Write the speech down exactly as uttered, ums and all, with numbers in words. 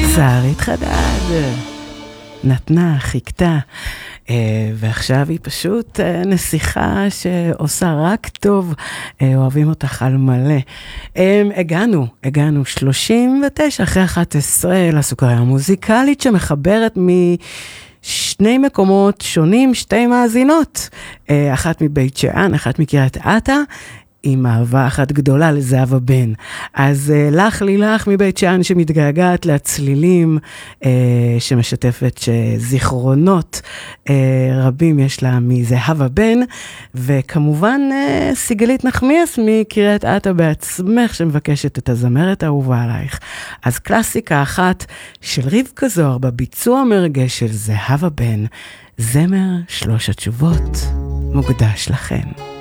שרית חדד נתנה, חיכתה, ועכשיו היא פשוט נסיכה שעושה רק טוב, אוהבים אותך על מלא. הגענו, הגענו שלושים ותשע אחרי אחת עשרה לסוכריה המוזיקלית שמחברת משני מקומות שונים, שתי מאזינות, אחת מבית שאן, אחת מקריית אתא, עם אהבה אחת גדולה לזהבה בן. אז uh, לך לילך מבית שאן שמתגעגעת לצלילים, uh, שמשתפת שזיכרונות uh, רבים יש לה מזהבה בן, וכמובן uh, סיגלית נחמיאס מקריית אתא בעצמך שמבקשת את הזמרת האהובה עלייך. אז קלאסיקה אחת של רבקה זוהר בביצוע מרגש של זהבה בן, זמר שלוש התשובות, מוקדש לכם.